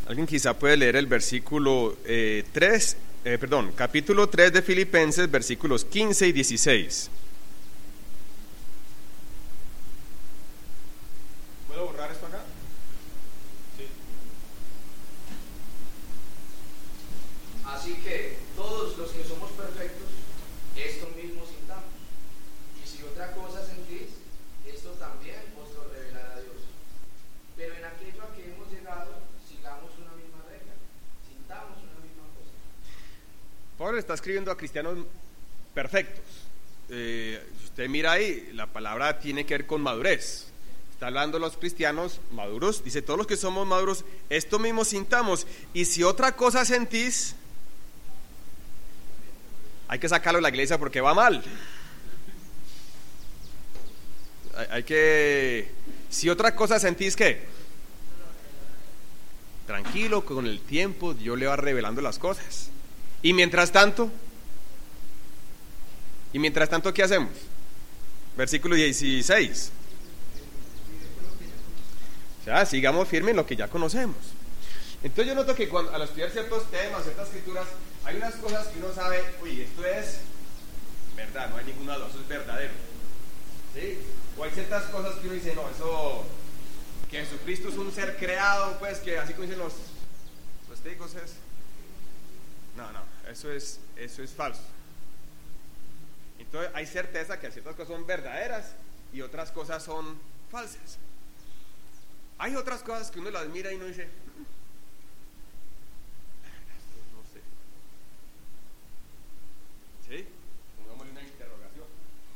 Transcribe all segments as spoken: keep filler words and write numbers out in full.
Alguien quizá puede leer el versículo eh, tres, eh, perdón, capítulo tres de Filipenses, versículos quince y dieciséis. ¿Puedo borrar esto acá? Sí. Así que todos los que somos perfectos, esto mismo sintamos. Y si otra cosa sentís, esto también os lo revelará Dios. Pero en aquello a que hemos llegado, sigamos una misma regla, sintamos una misma cosa. Pablo está escribiendo a cristianos perfectos. Eh, si usted mira ahí, la palabra tiene que ver con madurez. Está hablando de los cristianos maduros. Dice, todos los que somos maduros, esto mismo sintamos. Y si otra cosa sentís, hay que sacarlo de la iglesia porque va mal. Hay, hay que... Si otra cosa sentís, ¿qué? Tranquilo, con el tiempo Dios le va revelando las cosas. Y mientras tanto, y mientras tanto, ¿qué hacemos? Versículo dieciséis. O sea, sigamos firmes en lo que ya conocemos. Entonces yo noto que cuando al estudiar ciertos temas, ciertas escrituras, hay unas cosas que uno sabe, uy, esto es verdad, no hay ninguna duda, eso es verdadero. ¿Sí? O hay ciertas cosas que uno dice, no, eso, que Jesucristo es un ser creado, pues, que así como dicen los, los testigos es... No, no, eso es, eso es falso. Entonces hay certeza que ciertas cosas son verdaderas y otras cosas son falsas. Hay otras cosas que uno las mira y uno dice, no sé. ¿Sí? Pongámosle una interrogación.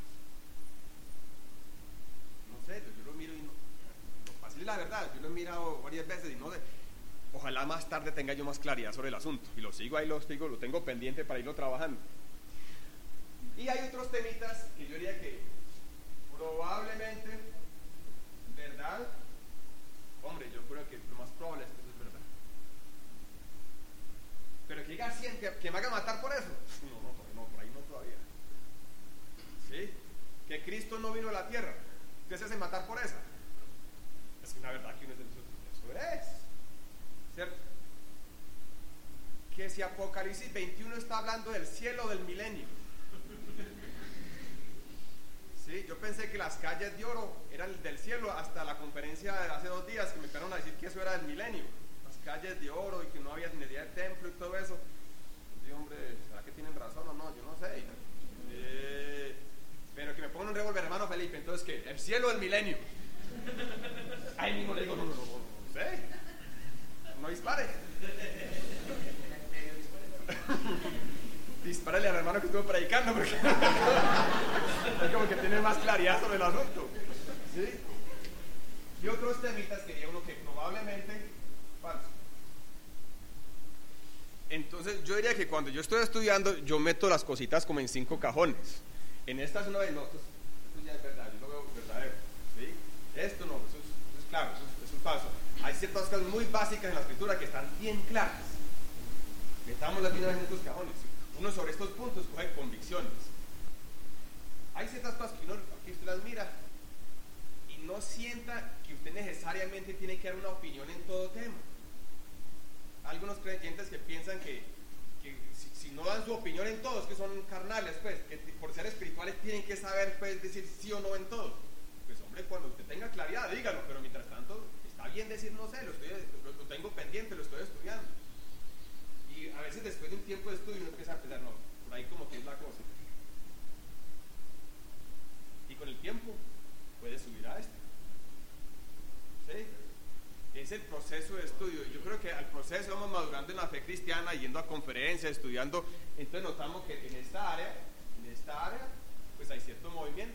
No sé, yo lo miro y no, no pasa la verdad, yo lo he mirado varias veces y no sé. Ojalá más tarde tenga yo más claridad sobre el asunto y lo sigo ahí, lo sigo, lo tengo pendiente para irlo trabajando. Y hay otros temitas que yo diría que probablemente, ¿verdad? Hombre, yo creo que lo más probable es que eso es verdad. Pero que diga cien, que, que me haga matar por eso. No, no, no, por ahí no todavía. ¿Sí? Que Cristo no vino a la tierra. ¿Qué se hace matar por esa? Es que una verdad que uno es eso es. ¿Cierto? Que si Apocalipsis veintiuno está hablando del cielo del milenio. Sí, yo pensé que las calles de oro eran del cielo hasta la conferencia de hace dos días que me empezaron a decir que eso era del milenio, las calles de oro y que no había necesidad de templo y todo eso. Y hombre, ¿será que tienen razón o no? Yo no sé. Eh, pero que me pongan un revólver, hermano Felipe, entonces que el cielo del milenio. Ahí mismo le digo, no, no, no, no, no sé. No dispare. Dispárale al hermano que estuvo predicando porque es como que tiene más claridad sobre el asunto. ¿Sí? Y otros temitas que diría uno que probablemente falso. Entonces yo diría que cuando yo estoy estudiando yo meto las cositas como en cinco cajones. En esta es una de notas, esto ya es verdad, yo lo veo verdadero. ¿Sí? Esto no, eso es, eso es claro, eso es, eso es falso. Hay ciertas cosas muy básicas en la escritura que están bien claras. Metamos las en estos cajones. Uno sobre estos puntos coge convicciones. Hay ciertas cosas que uno que usted las mira y no sienta que usted necesariamente tiene que dar una opinión en todo tema. Algunos creyentes que piensan que, que si, si no dan su opinión en todo es que son carnales, pues, que por ser espirituales tienen que saber, pues, decir sí o no en todo. Pues hombre, cuando usted tenga claridad, dígalo, pero mientras tanto está bien decir no sé, lo, estoy, lo, lo tengo pendiente, lo estoy estudiando. Y a veces después de un tiempo de estudio uno empieza a pensar, no, por ahí como que es la cosa. Y con el tiempo puede subir a este. ¿Sí? Es el proceso de estudio. Yo creo que al proceso vamos madurando en la fe cristiana, yendo a conferencias, estudiando. Entonces notamos que en esta área, en esta área, pues hay cierto movimiento.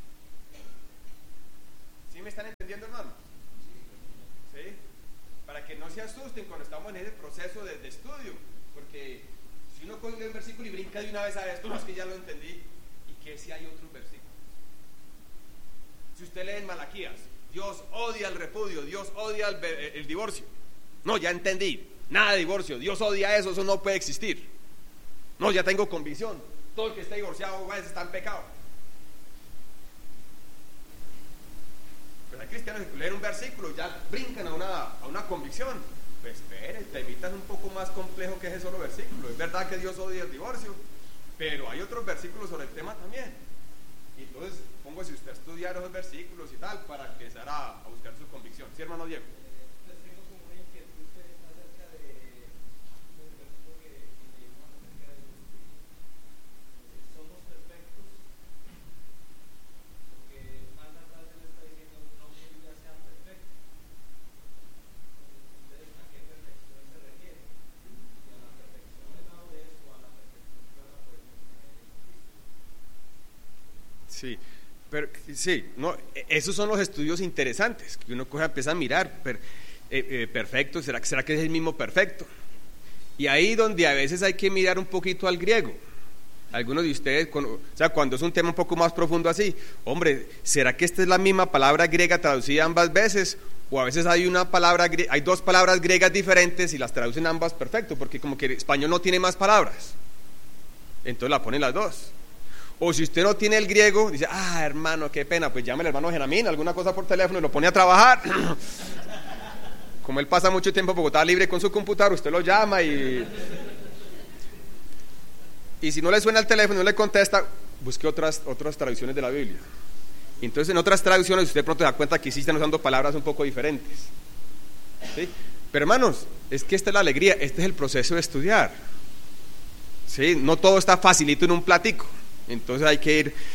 ¿Sí me están entendiendo, hermano? ¿Sí? Para que no se asusten cuando estamos en ese proceso de, de estudio, porque si uno coge un versículo y brinca de una vez a esto, no es que ya lo entendí, y que si hay otros versículos. Si usted lee en Malaquías, Dios odia el repudio, Dios odia el, el, el divorcio. No, ya entendí, nada de divorcio, Dios odia eso, eso no puede existir. No, ya tengo convicción, todo el que está divorciado va a estar en pecado. Pero hay cristianos que leen un versículo y ya brincan a una, a una convicción. Pues espere, te evitas un poco más complejo que ese solo versículo. Es verdad que Dios odia el divorcio, pero hay otros versículos sobre el tema también. Y entonces, pongo si usted estudiar esos versículos y tal, para empezar a, a buscar su convicción. ¿Sí, hermano Diego? Les tengo como una inquietud acerca de del versículo que leímos acerca de somos perfectos, porque más atrás él está diciendo no que yo ya sea perfecto. Entonces, ¿a qué perfección se refiere? ¿Y a la perfección de la madurez o a la perfección que ahora podemos tener en Cristo? Sí. Pero, sí, no, esos son los estudios interesantes que uno coge, empieza a mirar. Per, eh, eh, perfecto, ¿será, ¿será que es el mismo perfecto? Y ahí donde a veces hay que mirar un poquito al griego. Algunos de ustedes, cuando, o sea, cuando es un tema un poco más profundo así, hombre, ¿será que esta es la misma palabra griega traducida ambas veces? O a veces hay una palabra, hay dos palabras griegas diferentes y las traducen ambas perfecto, porque como que el español no tiene más palabras, entonces la ponen las dos. O si usted no tiene el griego, dice, ah, hermano, qué pena, pues llame al hermano Genamín, alguna cosa por teléfono y lo pone a trabajar. Como él pasa mucho tiempo en Bogotá libre con su computador, usted lo llama y... Y si no le suena el teléfono y no le contesta, busque otras, otras traducciones de la Biblia. Entonces en otras traducciones usted pronto se da cuenta que sí están usando palabras un poco diferentes. ¿Sí? Pero hermanos, es que esta es la alegría, este es el proceso de estudiar. ¿Sí? No todo está facilito en un platico. Entonces hay que ir